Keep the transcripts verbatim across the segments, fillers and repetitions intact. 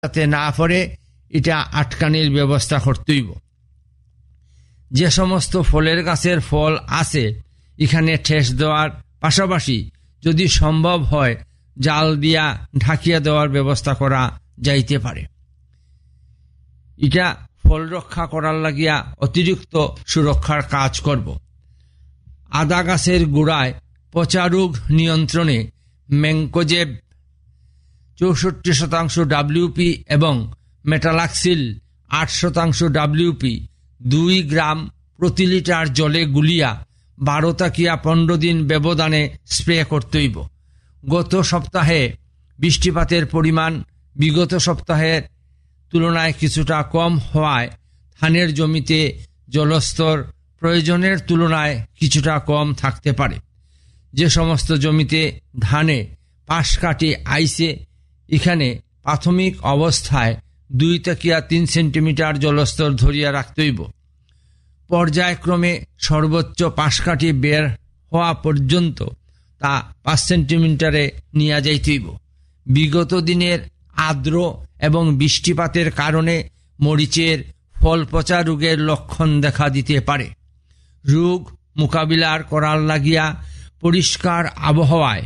যাতে না পড়ে এটা আটকানির ব্যবস্থা করতেইব। যে সমস্ত ফলের গাছের ফল আছে এখানে ঠেস দেওয়ার পাশাপাশি যদি সম্ভব হয় জাল দিয়া ঢাকিয়া দেওয়ার ব্যবস্থা করা যাইতে পারে। এটা ফল রক্ষা করার লাগিয়া অতিরিক্ত সুরক্ষার কাজ করব। আদা গাছের গোড়ায় পচা রোগ নিয়ন্ত্রণে ম্যাঙ্কোজেব চৌষট্টি শতাংশ ডাব্লিউপি এবং মেটালাক্সিল আট শতাংশ ডাব্লিউপি দুই গ্রাম প্রতি লিটার জলে গুলিয়া বারো তাকিয়া পনেরো দিন ব্যবধানে স্প্রে করতেইব। গত সপ্তাহে বৃষ্টিপাতের পরিমাণ বিগত সপ্তাহের তুলনায় কিছুটা কম হওয়ায় ধানের জমিতে জলস্তর প্রয়োজনের তুলনায় কিছুটা কম থাকতে পারে। যে সমস্ত জমিতে ধানে পাশ কাটি আইসে এখানে প্রাথমিক অবস্থায় দুই তাকিয়া তিন সেন্টিমিটার জলস্তর ধরিয়া রাখতেইব। পর্যায়ক্রমে সর্বোচ্চ পাশ কাটি বের হওয়া পর্যন্ত তা পাঁচ সেন্টিমিটারে নিয়ে যাইতেইব। বিগত দিনের আর্দ্র এবং বৃষ্টিপাতের কারণে মরিচের ফল পচা রোগের লক্ষণ দেখা দিতে পারে। রোগ মোকাবিলার করার লাগিয়া পরিষ্কার আবহাওয়ায়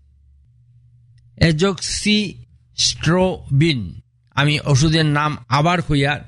অ্যাজক্সিস্ট্রোবিন, আমি ওষুধের নাম আবার হইয়ার,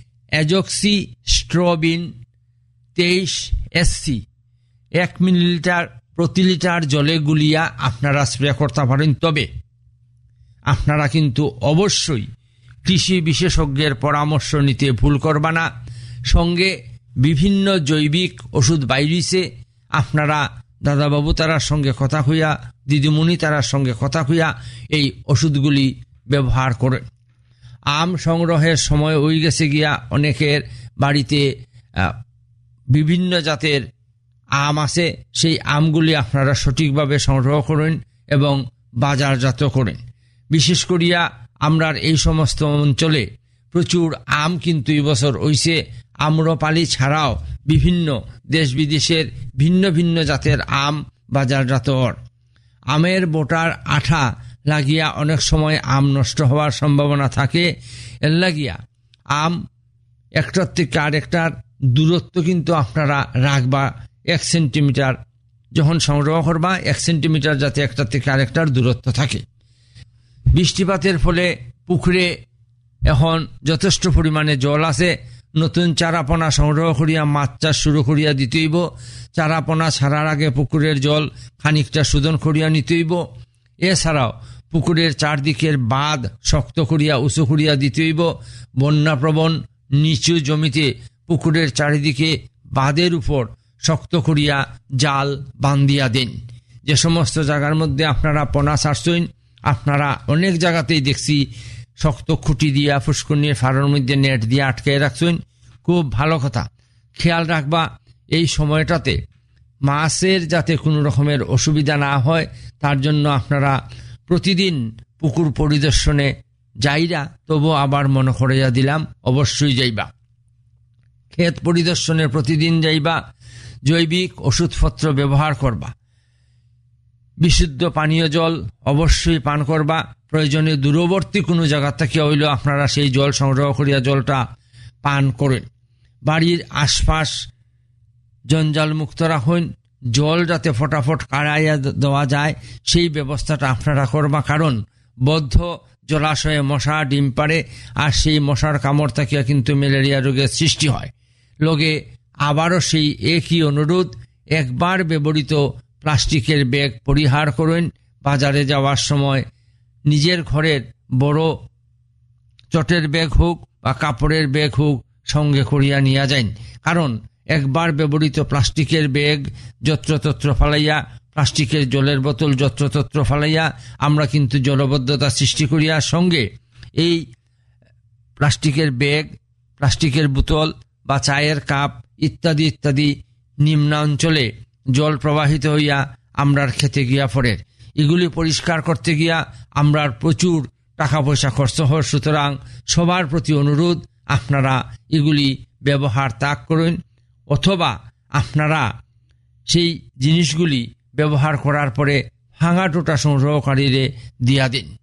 অ্যাজক্সিস্ট্রোবিন তেইশ এসসি এক মিলিলিটার প্রতি লিটার জলে গুলিয়া আপনারা স্প্রে করতে পারেন। তবে আপনারা কিন্তু অবশ্যই কৃষি বিশেষজ্ঞের পরামর্শ নিতে ভুল করবা না। সঙ্গে বিভিন্ন জৈবিক ওষুধ বাইরিছে, আপনারা দাদাবাবু তারার সঙ্গে কথা হইয়া, দিদিমণি তারার সঙ্গে কথা হইয়া এই ওষুধগুলি ব্যবহার করেন। আম সংগ্রহের সময় হয়ে গেছে গিয়া অনেকের বাড়িতে বিভিন্ন জাতের আম আছে, সেই আমগুলি আপনারা সঠিকভাবে সংগ্রহ করেন এবং বাজারজাত করেন। বিশেষ করিয়া আমরার এই সমস্ত অঞ্চলে প্রচুর আম কিন্তু এই বছর হইছে। আম্রপালি ছাড়াও বিভিন্ন দেশ বিদেশের ভিন্ন ভিন্ন জাতের আম বাজারজাত। আমের বোটার আঠা লাগিয়া অনেক সময় আম নষ্ট হওয়ার সম্ভাবনা থাকে। এর লাগিয়া আম একটার থেকে আরেকটার দূরত্ব কিন্তু আপনারা রাখবা এক সেন্টিমিটার, যখন সংগ্রহ করবা এক সেন্টিমিটার যাতে একটার থেকে আরেকটার দূরত্ব থাকে। বৃষ্টিপাতের ফলে পুকুরে এখন যথেষ্ট পরিমাণে জল আছে। নতুন চারাপোনা সংগ্রহ করিয়া মাছ চাষ শুরু করিয়া দিতেইব। চারাপোনা ছাড়ার আগে পুকুরের জল খানিকটা শোধন করিয়া নিতেইব। এছাড়াও পুকুরের চারদিকের বাঁধ শক্ত করিয়া উঁচু করিয়া দিতেইব। বন্যাপ্রবণ নিচু জমিতে পুকুরের চারিদিকে বাঁধের উপর শক্ত করিয়া জাল বান্ধিয়া দেন। যে সমস্ত জায়গার মধ্যে আপনারা পোনা ছাড়ছেন, আপনারা অনেক জায়গাতেই দেখছি শক্ত খুঁটি দিয়া ফুসকুনির ফাড়ের মধ্যে নেট দিয়ে আটকে রাখছেন। খুব ভালো কথা। খেয়াল রাখবা এই সময়টাতে মাছের যাতে কোনো রকমের অসুবিধা না হয়, তার জন্য আপনারা প্রতিদিন পুকুর পরিদর্শনে যাইরা, তবু আবার মনে করিয়া দিলাম অবশ্যই যাইবা। ক্ষেত পরিদর্শনে প্রতিদিন যাইবা। জৈবিক ওষুধপত্র ব্যবহার করবা। বিশুদ্ধ পানীয় জল অবশ্যই পান করবা। প্রয়োজনে দূরবর্তী কোনো জায়গা থেকে হইলেও আপনারা সেই জল সংগ্রহ করিয়া জলটা পান করেন। বাড়ির আশপাশ জঞ্জাল মুক্ত রাখুন। জল যাতে ফটাফট কাড়াইয়া দেওয়া যায় সেই ব্যবস্থাটা আপনারা করবা। কারণ বদ্ধ জলাশয়ে মশা ডিম পাড়ে, আর সেই মশার কামড় থাকিয়া কিন্তু ম্যালেরিয়া রোগের সৃষ্টি হয়। লগে আবারও সেই একই অনুরোধ, একবার ব্যবহৃত প্লাস্টিকের ব্যাগ পরিহার করুন। বাজারে যাওয়ার সময় নিজের ঘরের বড় চটের ব্যাগ হোক বা কাপড়ের ব্যাগ হোক সঙ্গে করিয়া নিয়ে যান। কারণ একবার ব্যবহৃত প্লাস্টিকের ব্যাগ যত্রতত্র ফালাইয়া, প্লাস্টিকের জলের বোতল যত্রতত্র ফালাইয়া আমরা কিন্তু জলবদ্ধতা সৃষ্টি করিয়া সঙ্গে এই প্লাস্টিকের ব্যাগ, প্লাস্টিকের বোতল বা চায়ের কাপ ইত্যাদি ইত্যাদি নিম্নাঞ্চলে জল প্রবাহিত হইয়া আমরার খেতে গিয়া পড়ে। এগুলি পরিষ্কার করতে গিয়া আমরার প্রচুর টাকা পয়সা খরচ হয়। সুতরাং সবার প্রতি অনুরোধ, আপনারা এগুলি ব্যবহার ত্যাগ করুন, অথবা আপনারা সেই জিনিসগুলি ব্যবহার করার পরে ভাঙা টোটা সংগ্রহকারীরে দিয়া দিন।